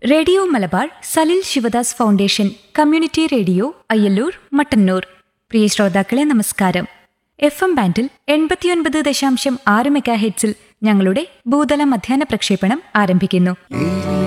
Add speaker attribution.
Speaker 1: Radio Malabar Salil Sivadas foundation community radio Ayyallur Mattannur. പ്രിയ ശ്രോതാക്കളെ നമസ്കാരം. FM ബാൻഡിൽ 89.6 മെഗാഹെർട്സിൽ ഞങ്ങളുടെ ഭൂതല മധ്യാഹ്ന പ്രക്ഷേപണം ആരംഭിക്കുന്നു.